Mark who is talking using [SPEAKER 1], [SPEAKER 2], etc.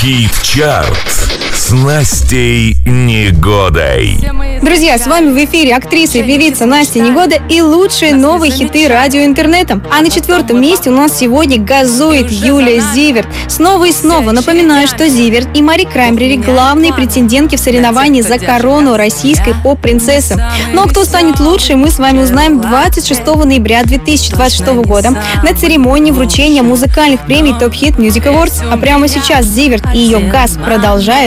[SPEAKER 1] Хит-чарт с Настей Негодой.
[SPEAKER 2] Друзья, с вами в эфире актриса и певица Настя Негода и лучшие новые хиты радио и интернета. А на 4-м месте у нас сегодня газует Юлия Зиверт. Снова и снова напоминаю, что Зиверт и Мари Краймбрери — главные претендентки в соревновании за корону российской поп-принцессы. Но кто станет лучшей, мы с вами узнаем 26 ноября 2026 года на церемонии вручения музыкальных премий Top Hit Music Awards. А прямо сейчас Зиверт и ее «Газ» продолжают